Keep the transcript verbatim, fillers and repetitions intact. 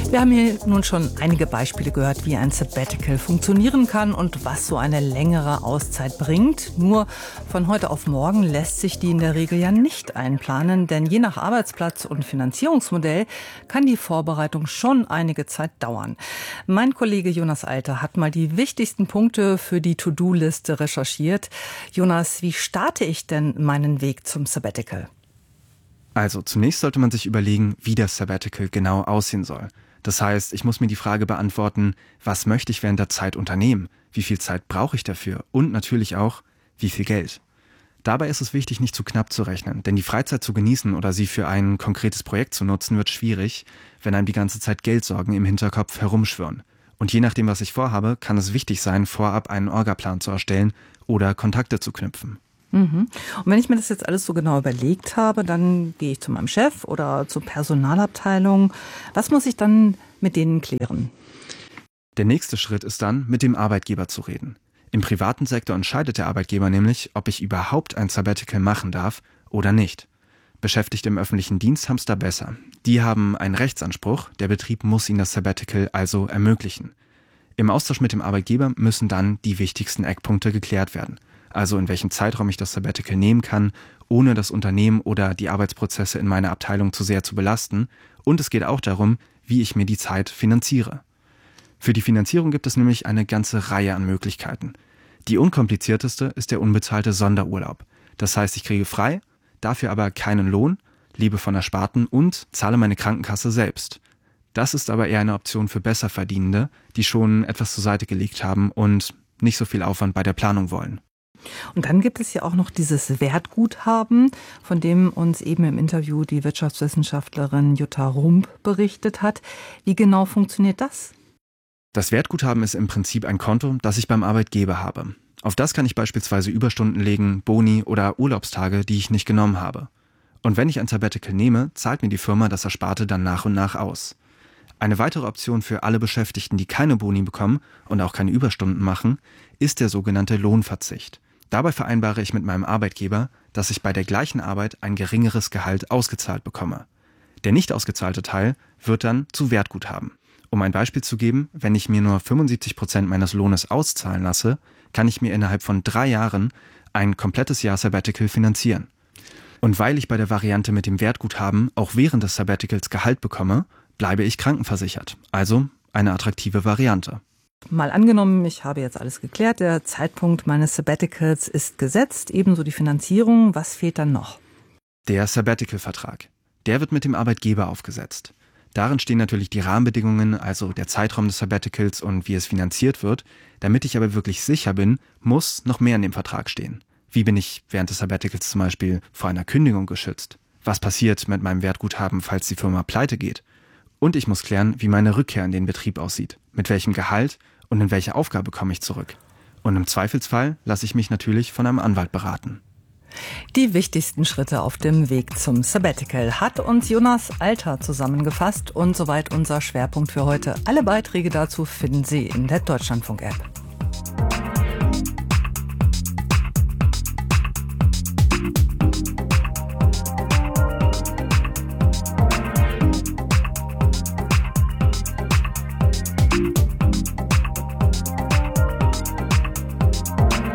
Wir haben hier nun schon einige Beispiele gehört, wie ein Sabbatical funktionieren kann und was so eine längere Auszeit bringt. Nur von heute auf morgen lässt sich die in der Regel ja nicht einplanen, denn je nach Arbeitsplatz und Finanzierungsmodell kann die Vorbereitung schon einige Zeit dauern. Mein Kollege Jonas Alter hat mal die wichtigsten Punkte für die To-Do-Liste recherchiert. Jonas, wie starte ich denn meinen Weg zum Sabbatical? Also zunächst sollte man sich überlegen, wie das Sabbatical genau aussehen soll. Das heißt, ich muss mir die Frage beantworten, was möchte ich während der Zeit unternehmen? Wie viel Zeit brauche ich dafür? Und natürlich auch, wie viel Geld? Dabei ist es wichtig, nicht zu knapp zu rechnen, denn die Freizeit zu genießen oder sie für ein konkretes Projekt zu nutzen, wird schwierig, wenn einem die ganze Zeit Geldsorgen im Hinterkopf herumschwirren. Und je nachdem, was ich vorhabe, kann es wichtig sein, vorab einen Orgaplan zu erstellen oder Kontakte zu knüpfen. Mhm. Und wenn ich mir das jetzt alles so genau überlegt habe, dann gehe ich zu meinem Chef oder zur Personalabteilung. Was muss ich dann mit denen klären? Der nächste Schritt ist dann, mit dem Arbeitgeber zu reden. Im privaten Sektor entscheidet der Arbeitgeber nämlich, ob ich überhaupt ein Sabbatical machen darf oder nicht. Beschäftigte im öffentlichen Dienst haben es da besser. Die haben einen Rechtsanspruch, der Betrieb muss ihnen das Sabbatical also ermöglichen. Im Austausch mit dem Arbeitgeber müssen dann die wichtigsten Eckpunkte geklärt werden. Also in welchem Zeitraum ich das Sabbatical nehmen kann, ohne das Unternehmen oder die Arbeitsprozesse in meiner Abteilung zu sehr zu belasten. Und es geht auch darum, wie ich mir die Zeit finanziere. Für die Finanzierung gibt es nämlich eine ganze Reihe an Möglichkeiten. Die unkomplizierteste ist der unbezahlte Sonderurlaub. Das heißt, ich kriege frei, dafür aber keinen Lohn, lebe von Ersparten und zahle meine Krankenkasse selbst. Das ist aber eher eine Option für Besserverdienende, die schon etwas zur Seite gelegt haben und nicht so viel Aufwand bei der Planung wollen. Und dann gibt es ja auch noch dieses Wertguthaben, von dem uns eben im Interview die Wirtschaftswissenschaftlerin Jutta Rump berichtet hat. Wie genau funktioniert das? Das Wertguthaben ist im Prinzip ein Konto, das ich beim Arbeitgeber habe. Auf das kann ich beispielsweise Überstunden legen, Boni oder Urlaubstage, die ich nicht genommen habe. Und wenn ich ein Sabbatical nehme, zahlt mir die Firma das Ersparte dann nach und nach aus. Eine weitere Option für alle Beschäftigten, die keine Boni bekommen und auch keine Überstunden machen, ist der sogenannte Lohnverzicht. Dabei vereinbare ich mit meinem Arbeitgeber, dass ich bei der gleichen Arbeit ein geringeres Gehalt ausgezahlt bekomme. Der nicht ausgezahlte Teil wird dann zu Wertguthaben. Um ein Beispiel zu geben, wenn ich mir nur fünfundsiebzig Prozent meines Lohnes auszahlen lasse, kann ich mir innerhalb von drei Jahren ein komplettes Jahr Sabbatical finanzieren. Und weil ich bei der Variante mit dem Wertguthaben auch während des Sabbaticals Gehalt bekomme, bleibe ich krankenversichert. Also eine attraktive Variante. Mal angenommen, ich habe jetzt alles geklärt, der Zeitpunkt meines Sabbaticals ist gesetzt, ebenso die Finanzierung. Was fehlt dann noch? Der Sabbatical-Vertrag. Der wird mit dem Arbeitgeber aufgesetzt. Darin stehen natürlich die Rahmenbedingungen, also der Zeitraum des Sabbaticals und wie es finanziert wird. Damit ich aber wirklich sicher bin, muss noch mehr in dem Vertrag stehen. Wie bin ich während des Sabbaticals zum Beispiel vor einer Kündigung geschützt? Was passiert mit meinem Wertguthaben, falls die Firma pleite geht? Und ich muss klären, wie meine Rückkehr in den Betrieb aussieht. Mit welchem Gehalt und in welche Aufgabe komme ich zurück? Und im Zweifelsfall lasse ich mich natürlich von einem Anwalt beraten. Die wichtigsten Schritte auf dem Weg zum Sabbatical hat uns Jonas Alter zusammengefasst und soweit unser Schwerpunkt für heute. Alle Beiträge dazu finden Sie in der Deutschlandfunk-App.